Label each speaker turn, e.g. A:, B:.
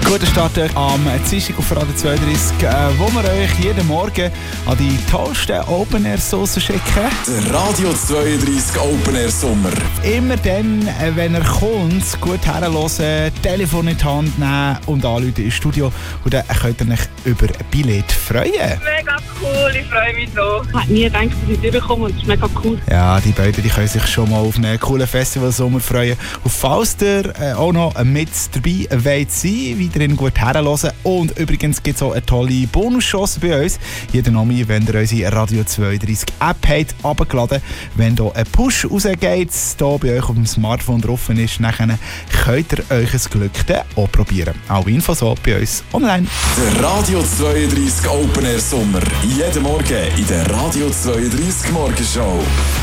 A: Guten Start am Dienstag auf Radio 32, wo wir euch jeden Morgen an die tollsten Open-Air-Soßen schicken.
B: Der Radio 32 Open-Air Sommer.
A: Immer dann, wenn er kommt, gut herhören, Telefon in die Hand nehmen und anrufen ins Studio. Und dann könnt ihr euch über ein Billett freuen.
C: Mega cool, ich freue mich so.
D: Ich hätte nie gedacht, dass ich durchkomme und es ist mega cool.
A: Ja, die beiden die können sich schon mal auf einen coolen Festivalsommer freuen. Und falls ihr auch noch mit dabei wollt sein, weiterhin gut herhören. Und übrigens gibt es auch eine tolle Bonuschance bei uns. Jeden Name, wenn ihr unsere Radio 32 App habt, runtergeladen. Wenn hier ein Push rausgeht, hier bei euch auf dem Smartphone drauf ist, dann könnt ihr euch das Glück dann auch probieren. Alle Infos auch bei uns online.
B: Der Radio 32 Open Air Sommer. Jeden Morgen in der Radio 32 Morgenshow.